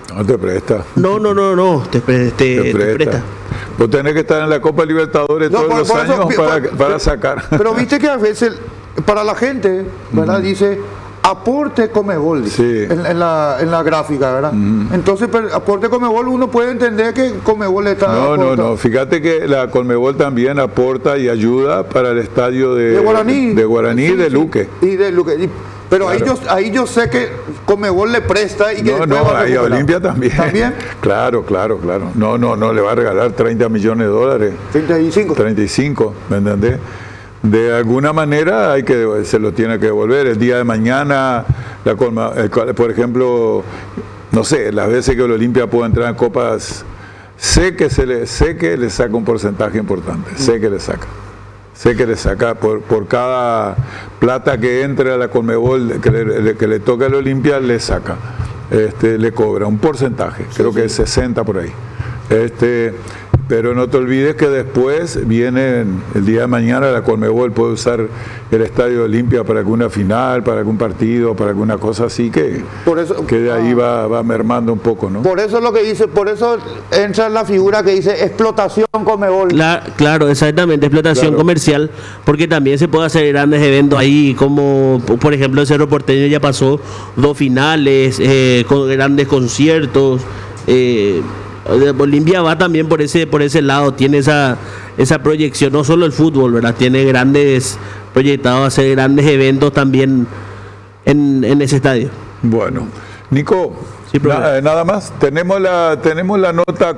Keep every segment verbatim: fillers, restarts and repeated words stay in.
No te presta. No, no, no, no, te, pre- te- Te te presta. presta. Vos tenés que estar en la Copa Libertadores No, todos por- los por eso, años pi- para, por- para sacar. Pero viste que a veces para la gente, ¿verdad? Dice aporte Comebol, dice, Sí. en, en la, en la gráfica, ¿verdad? Entonces, pero aporte Comebol, uno puede entender que Comebol está No, no, aporta- no. Fíjate que la Conmebol también aporta y ayuda para el estadio de, de Guaraní, de Guaraní Sí, de sí. Luque. Y de Luque. Y- pero ahí, yo, Claro. ahí yo sé que Comebol le presta y que No, después no, va a ahí a recuperar. Olimpia también. ¿También? Claro, claro, claro. No, no, no le va a regalar treinta millones de dólares. treinta y cinco. treinta y cinco, ¿me entendés? De alguna manera hay que se lo tiene que devolver. El día de mañana, la Colma- el cual- por ejemplo, no sé, las veces que el Olimpia pueda entrar en copas, sé que se le, sé que le saca un porcentaje importante, sé que le saca. Sé que le saca por, por cada plata que entre a la Conmebol, que le, que le toca al Olimpia, le saca. Este, le cobra un porcentaje, creo que es sesenta por ahí. Este, pero no te olvides que después viene el día de mañana la Conmebol puede usar el estadio de Olimpia para alguna final, para algún partido, para alguna cosa así que, Por eso- que de ahí va, va mermando un poco, ¿no? Por eso es lo que dice, por eso entra en la figura que dice explotación Comebol. Cla- claro, exactamente, explotación Claro. comercial, porque también se puede hacer grandes eventos ahí, como p- por ejemplo el Cerro Porteño ya pasó dos finales, eh, con grandes conciertos. eh, de- Olimpia va también por ese por ese lado, tiene esa esa proyección, no solo el fútbol, ¿verdad? Tiene grandes proyectados hacer grandes eventos también en, en ese estadio. Bueno, Nico, Sí, profe. na- nada más. Tenemos la, tenemos la nota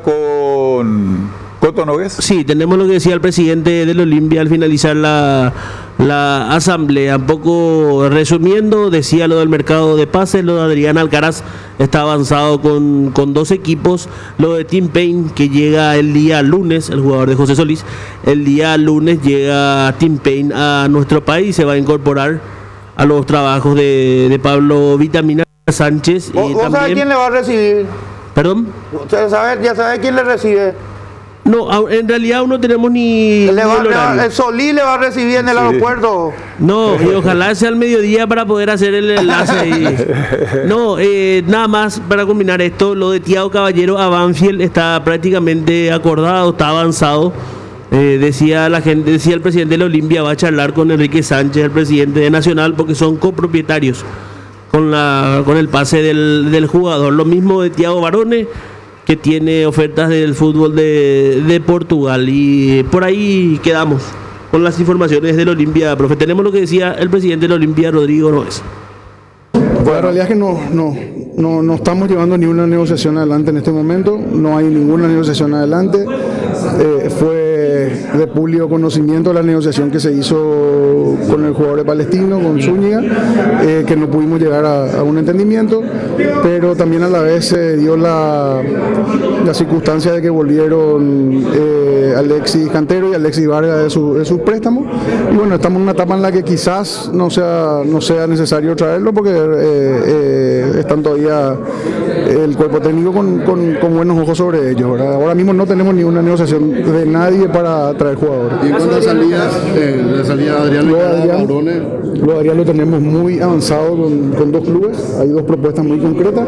con Coto Nogués. Sí, tenemos lo que decía el presidente del Olimpia al finalizar la, la asamblea. Un poco resumiendo, decía lo del mercado de pases, lo de Adrián Alcaraz está avanzado con, con dos equipos. Lo de Tim Payne, que llega el día lunes, el jugador de José Solís, el día lunes llega Tim Payne a nuestro país, se va a incorporar a los trabajos de, de Pablo Vitamina Sánchez. ¿Vos, Y vos sabés también, quién le va a recibir? ¿Perdón? Usted sabe- ya sabe quién le recibe. No, a- en realidad aún no tenemos ni, Le ni va- el le va- horario. el Solí le va a recibir en el Sí. aeropuerto. No, y ojalá sea al mediodía para poder hacer el enlace. Y... No, eh, nada más para culminar esto, lo de Thiago Caballero a Banfield está prácticamente acordado, está avanzado. Eh, decía la gente, decía el presidente de la Olimpia, va a charlar con Enrique Sánchez, el presidente de Nacional, porque son copropietarios con la con el pase del, del jugador. Lo mismo de Thiago Barone, que tiene ofertas del fútbol de, de Portugal. Y por ahí quedamos con las informaciones del Olimpia, profe. Tenemos lo que decía el presidente del Olimpia, Rodrigo Noes. Pues la realidad es que no, no, no, no estamos llevando ni una negociación adelante en este momento, no hay ninguna negociación adelante. Eh, fue de público conocimiento la negociación que se hizo con el jugador de Palestino, con Zúñiga, eh, que no pudimos llegar a, a un entendimiento, pero también a la vez se dio la, la circunstancia de que volvieron eh, Alexis Cantero y Alexis Vargas de, su, de sus préstamos, y bueno, estamos en una etapa en la que quizás no sea, no sea necesario traerlo porque eh, eh, están todavía el cuerpo técnico con, con, con buenos ojos sobre ellos, ¿verdad? Ahora mismo no tenemos ninguna negociación de nadie para traer jugadores. ¿Y en cuanto a salidas, eh, la salida de Adrián Lo de Alcaraz, Adrián, Barone? lo de Adrián lo tenemos muy avanzado con, con dos clubes, hay dos propuestas muy concretas,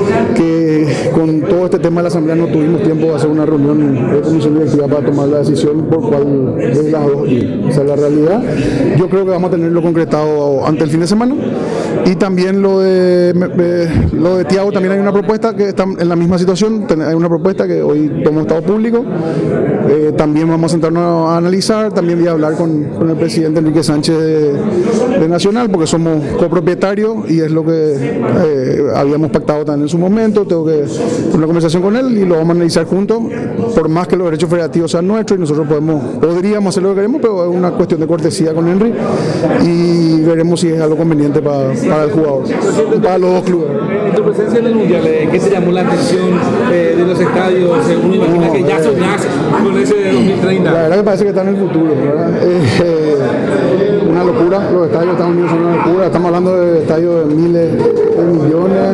que con todo este tema de la asamblea no tuvimos tiempo de hacer una reunión de comisión directiva para tomar la decisión por cuál de las dos ir. Esa es la realidad. Yo creo que vamos a tenerlo concretado ante el fin de semana. Y también lo de, eh, lo de Thiago, también hay una propuesta que está en la misma situación, ten- hay una propuesta que hoy tomó estado público, eh, también vamos a sentarnos a analizar, también voy a hablar con, con el presidente Enrique Sánchez de, de Nacional, porque somos copropietarios y es lo que eh, habíamos pactado también en su momento, tengo que tener una conversación con él y lo vamos a analizar juntos, por más que los derechos federativos sean nuestros y nosotros podemos, podríamos hacer lo que queremos, pero es una cuestión de cortesía con Henry y veremos si es algo conveniente para, para el jugador, para los dos clubes. En tu presencia en el Mundial, eh, ¿qué te llamó la atención eh, de los estadios? Eh, Uno imagina No, que ya eh, soñás con ese de dos mil La treinta. verdad que parece que está en el futuro, ¿verdad? Eh, eh, una locura, los estadios de Estados Unidos son una locura, estamos hablando de estadios de miles de millones,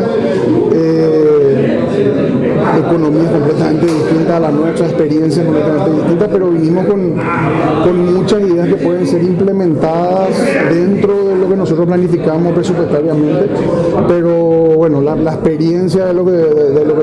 eh, economías completamente distintas a la nuestra, experiencias completamente distintas, pero vinimos con, con muchas ideas que pueden ser implementadas dentro de lo que nosotros planificamos presupuestariamente, pero bueno, la, la experiencia de lo que, de, de lo que